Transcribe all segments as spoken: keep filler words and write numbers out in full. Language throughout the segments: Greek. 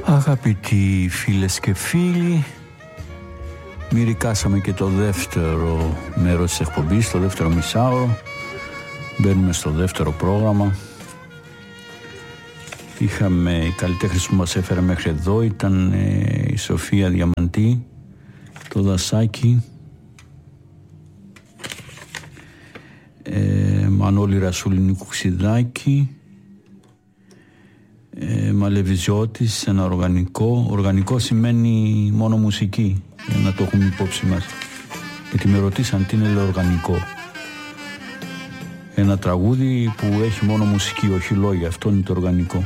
Αγαπητοί φίλες και φίλοι, μυρικάσαμε και το δεύτερο μέρος της εκπομπής, το δεύτερο μισάωρο. Μπαίνουμε στο δεύτερο πρόγραμμα. Είχαμε, οι καλλιτέχνες που μας έφερε μέχρι εδώ ήταν ε, η Σοφία Διαμαντή, το Δασάκι, ε, Μανώλη Ρασούλη Νικουξιδάκη, ε, Μαλεβιζιώτης, ένα οργανικό. Οργανικό σημαίνει μόνο μουσική, για να το έχουμε υπόψη μας, γιατί με ρωτήσαν τι είναι οργανικό. Ένα τραγούδι που έχει μόνο μουσική, όχι λόγια, αυτό είναι το οργανικό.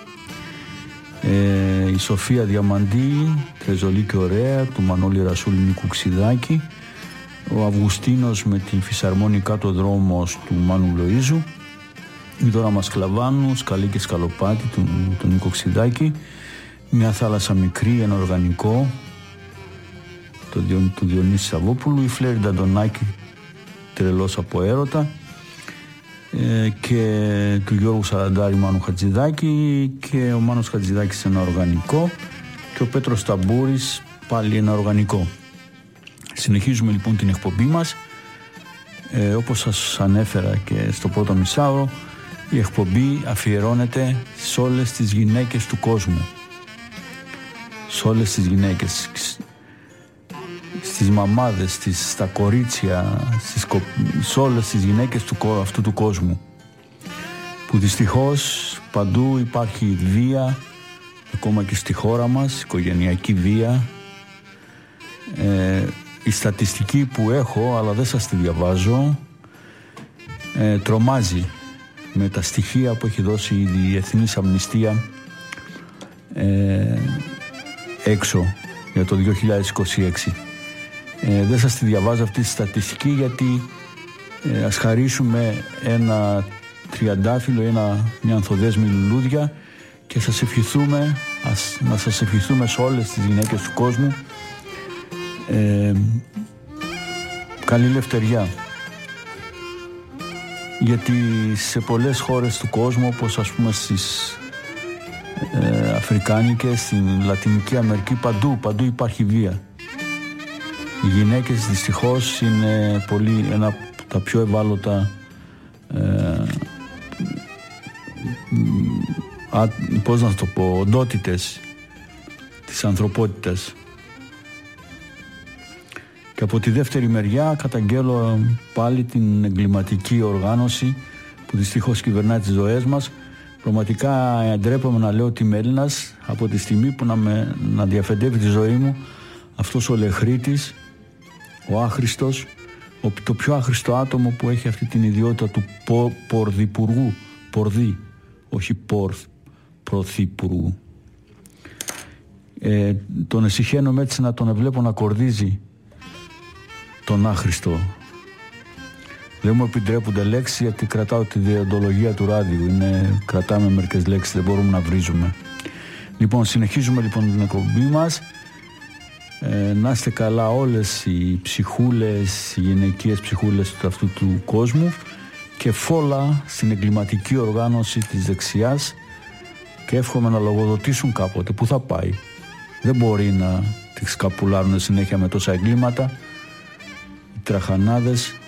Ε, η Σοφία Διαμαντή, Τρεζολή και ωραία, του Μανώλη Ρασούλη Νικουξιδάκη, ο Αυγουστίνος με την φυσαρμόνικα το δρόμος του Μάνου Λοΐζου, η Δώρα Μασκλαβάνου, Σκαλί και Σκαλοπάτι του, του Νικουξιδάκη, Μια θάλασσα μικρή, ένα οργανικό, το Διον, του Διονύση Σαββόπουλου, η Φλέρη Νταντονάκη, Τρελός από έρωτα, ε, και του Γιώργου Σαραντάρη Μάνου Χατζηδάκη, και ο Μάνος Χατζηδάκης ένα οργανικό, και ο Πέτρος Ταμπούρης πάλι ένα οργανικό. Συνεχίζουμε λοιπόν την εκπομπή μας. Ε, όπως σας ανέφερα και στο πρώτο μισάωρο, η εκπομπή αφιερώνεται σε όλες τις γυναίκες του κόσμου. Σε όλες τις γυναίκες, στις μαμάδες, στις, στα κορίτσια, στις, σε όλες τις γυναίκες του, αυτού του κόσμου, που δυστυχώς παντού υπάρχει βία, ακόμα και στη χώρα μας, οικογενειακή βία. Ε, η στατιστική που έχω, αλλά δεν σας τη διαβάζω, ε, τρομάζει με τα στοιχεία που έχει δώσει η Διεθνής Αμνηστία ε, έξω για το δύο χιλιάδες είκοσι έξι. Ε, δεν σας τη διαβάζω αυτή τη στατιστική, γιατί ε, ας χαρίσουμε ένα τριαντάφυλλο, ένα, μια ανθοδέσμη λουλούδια, και σας ευχηθούμε, ας, να σας ευχηθούμε σε όλες τις γυναίκες του κόσμου ε, καλή λευτεριά, γιατί σε πολλές χώρες του κόσμου, όπως ας πούμε στις ε, Αφρικάνικες, στην Λατινική Αμερική, παντού, παντού υπάρχει βία. Οι γυναίκες δυστυχώς είναι πολύ, ένα από τα πιο ευάλωτα ε, α, πώς να το πω, οντότητες της ανθρωπότητας. Και από τη δεύτερη μεριά καταγγέλλω πάλι την εγκληματική οργάνωση που δυστυχώς κυβερνάει τις ζωές μας. Πραγματικά ντρέπομαι να λέω ότι είμαι Έλληνας από τη στιγμή που να, με, να διαφεντεύει τη ζωή μου αυτός ο λεχρίτης, ο άχρηστος, ο, το πιο άχρηστο άτομο που έχει αυτή την ιδιότητα του πο, πορδιπουργού, πορδί, όχι πορθ, πρωθυπουργού. Ε, τον εσυχαίνομαι έτσι να τον βλέπω να κορδίζει τον άχρηστο. Δεν μου επιτρέπονται λέξεις, γιατί κρατάω τη διοντολογία του ράδιου. Είναι, κρατάμε μερικές λέξεις, δεν μπορούμε να βρίζουμε. Λοιπόν, συνεχίζουμε λοιπόν την εκπομπή μας. Ε, να είστε καλά όλες οι ψυχούλες, οι γυναικείες ψυχούλες του αυτού του κόσμου, και φόλα στην εγκληματική οργάνωση της δεξιάς, και εύχομαι να λογοδοτήσουν κάποτε. Πού θα πάει? Δεν μπορεί να τις καπουλάρουν συνέχεια με τόσα εγκλήματα οι τραχανάδες.